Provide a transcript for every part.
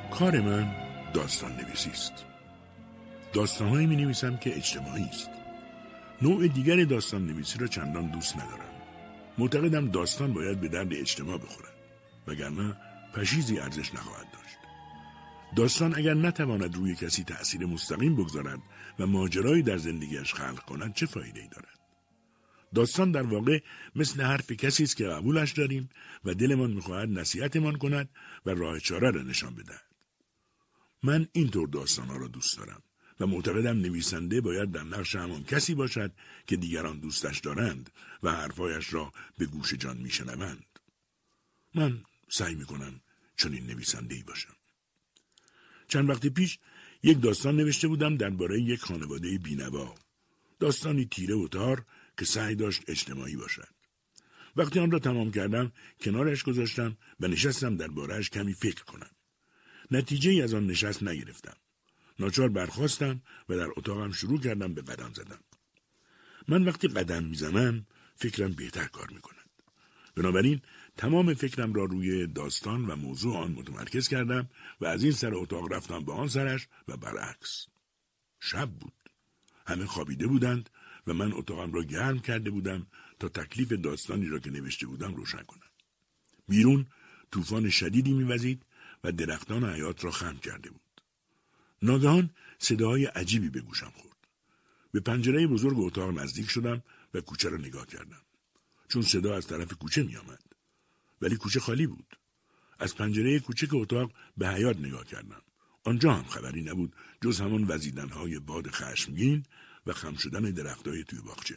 کار من داستان نویسی است. داستان‌هایی می‌نویسم که اجتماعی است. نوع دیگر داستان نویسی را چندان دوست ندارم. معتقدم داستان باید به درد اجتماع بخورد، وگرنه پشیزی ارزش نخواهد داشت. داستان اگر نتواند روی کسی تأثیر مستقیم بگذارد و ماجرایی در زندگیش خلق کند چه فایده‌ای دارد؟ داستان در واقع مثل حرف کسی است که قبولش داریم و دلمان می‌خواهد نصیحتمان کند و راه چاره را نشان بدهد. من اینطور داستان‌ها را دوست دارم و معتقدم نویسنده باید در نقش همان کسی باشد که دیگران دوستش دارند و حرفایش را به گوش جان میشنوند. من سعی میکنم چنین نویسنده‌ای باشم. چند وقت پیش یک داستان نوشته بودم درباره یک خانواده بینوا. داستانی تیره و تار که سعی داشت اجتماعی باشد. وقتی آن را تمام کردم کنارش گذاشتم و نشستم درباره‌اش کمی فکر کنم. نتیجه‌ای از آن نشست نگرفتم. ناچار برخاستم و در اتاقم شروع کردم به قدم زدن. من وقتی قدم میزنم فکرم بهتر کار میکند. بنابراین تمام فکرم را روی داستان و موضوع آن متمرکز کردم و از این سر اتاق رفتم به آن سرش و برعکس. شب بود. همه خوابیده بودند و من اتاقم را گرم کرده بودم تا تکلیف داستانی را که نوشته بودم روشن کنم. بیرون طوفان شدیدی میوزید و درختان حیاط را خم کرده بود. ناگهان صداهای عجیبی به گوشم خورد. به پنجره بزرگ اتاق نزدیک شدم و کوچه را نگاه کردم. چون صدا از طرف کوچه می آمد. ولی کوچه خالی بود. از پنجره کوچک اتاق به حیاط نگاه کردم. آنجا هم خبری نبود جز همان وزیدنهای باد خشمگین و خم شدن درختای توی باغچه.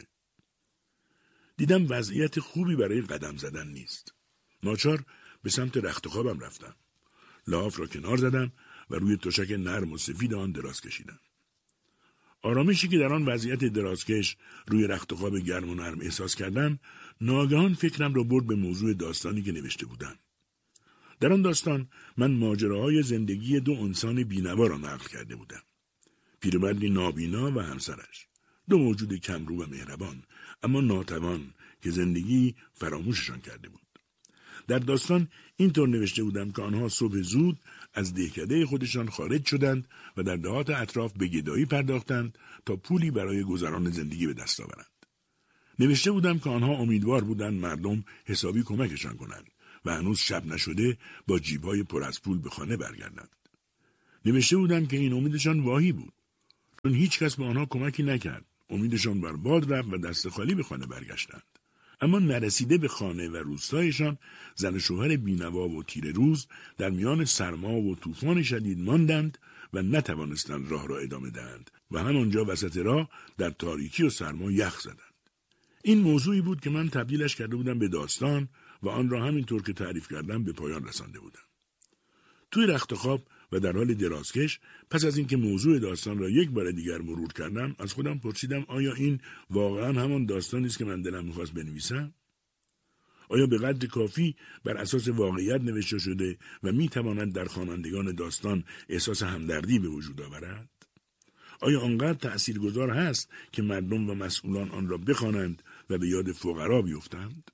دیدم وضعیت خوبی برای قدم زدن نیست. ناچار به سمت رخت خوابم رفتم. لحاف را کنار زدم و روی تشک نرم و سفید آن دراز کشیدم. آرامشی که در آن وضعیت درازکش روی رخت خواب گرم و نرم احساس کردم، ناگهان فکرم را برد به موضوع داستانی که نوشته بودم. در آن داستان من ماجراهای زندگی دو انسان بینوا را نقل کرده بودم. پیرمردی نابینا و همسرش، دو موجود کمرو و مهربان، اما ناتوان که زندگی فراموششان کرده بود. در داستان اینطور نوشته بودم که آنها صبح زود از دهکده خودشان خارج شدند و در دهات اطراف به گدایی پرداختند تا پولی برای گذران زندگی به دست آورند. نوشته بودم که آنها امیدوار بودند مردم حسابی کمکشان کنند و هنوز شب نشده با جیب‌های پر از پول به خانه برگردند. نوشته بودم که این امیدشان واهی بود، چون هیچ کس به آنها کمکی نکرد. امیدشان بر باد رفت و دست خالی به خانه برگشتند. اما نرسیده به خانه و روستایشان، زن و شوهر بینوا و تیره روز در میان سرما و طوفان شدید ماندند و نتوانستند راه را ادامه دهند و همانجا وسط راه در تاریکی و سرما یخ زدند. این موضوعی بود که من تبدیلش کرده بودم به داستان و آن را همینطور که تعریف کردم به پایان رسانده بودم. توی رخت خواب و در حال درازکش، پس از اینکه موضوع داستان را یک بار دیگر مرور کردم، از خودم پرسیدم آیا این واقعا همان داستانی است که من دلم می‌خواست بنویسم؟ آیا به قدر کافی بر اساس واقعیت نوشته شده و می‌تواند در خوانندگان داستان احساس همدردی به وجود آورد؟ آیا آنقدر تأثیرگذار هست که مردم و مسئولان آن را بخوانند و به یاد فقرا بیفتند؟